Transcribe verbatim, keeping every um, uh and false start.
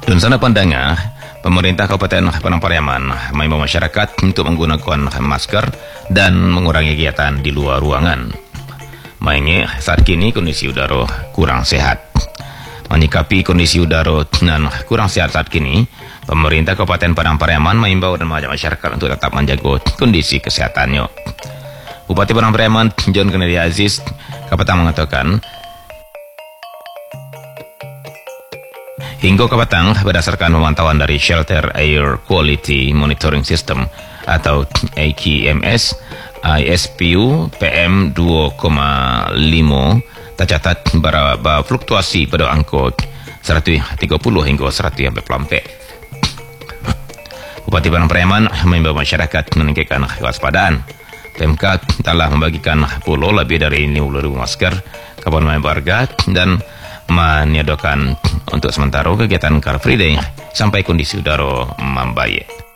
Dan sana pandanga, pemerintah Kabupaten Padang Pariaman mengimbau masyarakat untuk menggunakan masker dan mengurangi kegiatan di luar ruangan. Mainnya saat kini kondisi udara kurang sehat. Menyikapi kondisi udara dan kurang sehat saat kini, pemerintah Kabupaten Padang Pariaman mengimbau dan mengajak masyarakat untuk tetap menjaga kondisi kesehatannya. Bupati Padang Pariaman John Kennedy Aziz Kapatang mengatakan, hingga Kapatang berdasarkan pemantauan dari Shelter Air Quality Monitoring System atau A Q M S, I S P U P M dua koma lima tercatat berfluktuasi pada angka seratus tiga puluh hingga seratus lima puluh empat. Bupati Padang Pariaman mengimbau masyarakat meningkatkan kewaspadaan. Pemkab telah membagikan puluh lebih dari lima puluh ribu masker kepada warga dan meniadakan untuk sementara kegiatan Car Free Day sampai kondisi udara membaik.